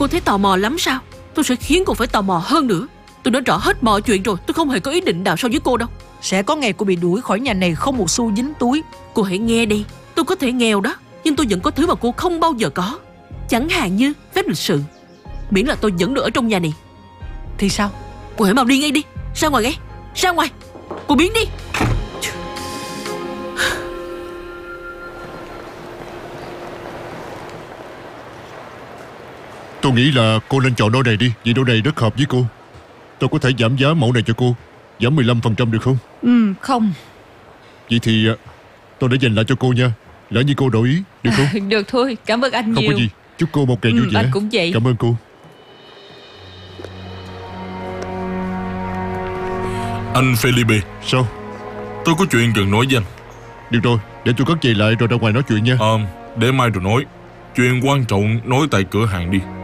Cô thấy tò mò lắm sao? Tôi sẽ khiến cô phải tò mò hơn nữa. Tôi nói rõ hết mọi chuyện rồi. Tôi không hề có ý định đào sâu với cô đâu. Sẽ có ngày cô bị đuổi khỏi nhà này không một xu dính túi. Cô hãy nghe đi. Tôi có thể nghèo đó, nhưng tôi vẫn có thứ mà cô không bao giờ có. Chẳng hạn như phép lịch sự. Miễn là tôi vẫn được ở trong nhà này. Thì sao? Cô hãy mau đi ngay đi. Ra ngoài ngay. Ra ngoài. Cô biến đi. Tôi nghĩ là cô nên chọn đôi này đi, vì đôi này rất hợp với cô. Tôi có thể giảm giá mẫu này cho cô, giảm 15% được không? Không. Vậy thì tôi để dành lại cho cô nha. Lỡ như cô đổi ý, được không? Được thôi, cảm ơn anh Không nhiều. có gì. Chúc cô một ngày vui vẻ. Anh cũng vậy. Cảm ơn cô. Anh Felipe, Sao? tôi có chuyện cần nói với anh. Được rồi, để tôi cất giày lại rồi ra ngoài nói chuyện nha. Để mai rồi nói. Chuyện quan trọng nói tại cửa hàng đi.